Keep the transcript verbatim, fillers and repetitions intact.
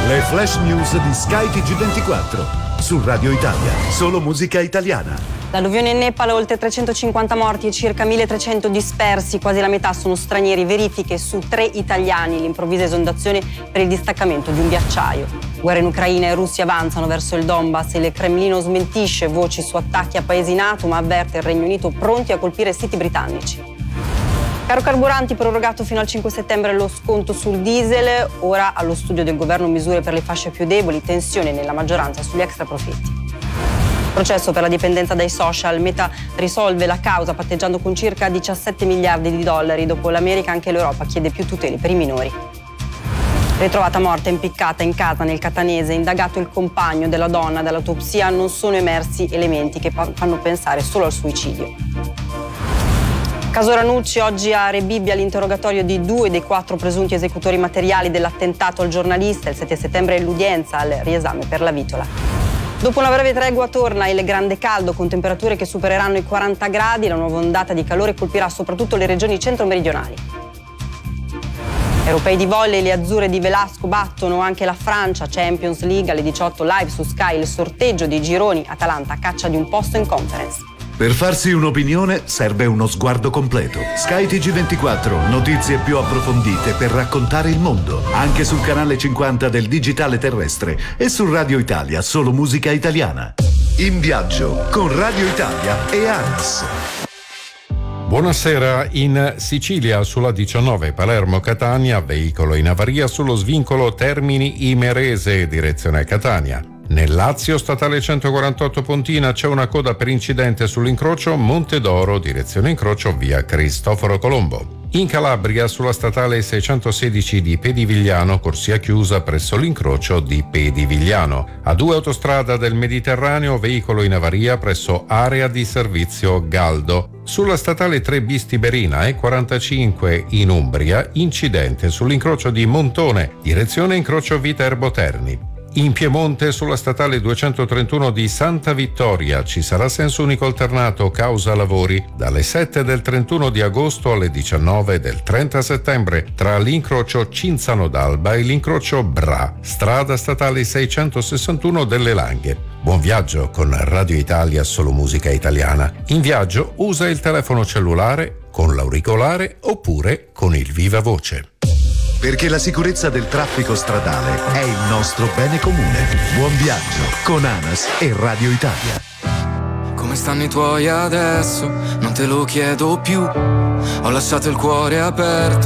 Le flash news di Sky T G ventiquattro su Radio Italia, solo musica italiana. L'alluvione in Nepal, oltre trecentocinquanta morti e circa milletrecento dispersi, quasi la metà sono stranieri, verifiche su tre italiani, l'improvvisa esondazione per il distaccamento di un ghiacciaio. Guerra in Ucraina e Russia avanzano verso il Donbass e il Cremlino smentisce voci su attacchi a paesi NATO, ma avverte il Regno Unito pronti a colpire siti britannici. Caro carburanti, prorogato fino al cinque settembre lo sconto sul diesel, ora allo studio del governo misure per le fasce più deboli, tensione nella maggioranza sugli extraprofitti. Processo per la dipendenza dai social, Meta risolve la causa patteggiando con circa diciassette miliardi di dollari, dopo l'America anche l'Europa chiede più tutele per i minori. Ritrovata morta impiccata in casa nel Catanese, indagato il compagno della donna, dall'autopsia non sono emersi elementi che fanno pensare solo al suicidio. Caso Ranucci, oggi a Rebibbia l'interrogatorio di due dei quattro presunti esecutori materiali dell'attentato al giornalista. Il sette settembre l'udienza al riesame per la vitola. Dopo una breve tregua torna il grande caldo con temperature che supereranno i quaranta gradi. La nuova ondata di calore colpirà soprattutto le regioni centro-meridionali. Europei di volley, le azzurre di Velasco battono anche la Francia. Champions League alle diciotto live su Sky, il sorteggio dei gironi. Atalanta a caccia di un posto in Conference. Per farsi un'opinione serve uno sguardo completo. Sky T G ventiquattro, notizie più approfondite per raccontare il mondo. Anche sul canale cinquanta del digitale terrestre e su Radio Italia, solo musica italiana. In viaggio con Radio Italia e ANAS. Buonasera. In Sicilia sulla diciannove Palermo-Catania, veicolo in avaria sullo svincolo Termini-Imerese, direzione Catania. Nel Lazio, statale centoquarantotto Pontina, c'è una coda per incidente sull'incrocio Monte d'Oro, direzione incrocio via Cristoforo Colombo. In Calabria, sulla statale seicentosedici di Pedivigliano, corsia chiusa presso l'incrocio di Pedivigliano. A due autostrada del Mediterraneo, veicolo in avaria presso area di servizio Galdo. Sulla statale tre bis Tiberina e quarantacinque in Umbria, incidente sull'incrocio di Montone, direzione incrocio Viterbo Terni. In Piemonte, sulla statale duecentotrentuno di Santa Vittoria, ci sarà senso unico alternato causa lavori dalle sette del trentuno di agosto alle diciannove del trenta settembre tra l'incrocio Cinzano d'Alba e l'incrocio Bra, strada statale seicentosessantuno delle Langhe. Buon viaggio con Radio Italia, solo musica italiana. In viaggio usa il telefono cellulare con l'auricolare oppure con il viva voce. Perché la sicurezza del traffico stradale è il nostro bene comune. Buon viaggio con ANAS e Radio Italia. Come stanno i tuoi adesso? Non te lo chiedo più. Ho lasciato il cuore aperto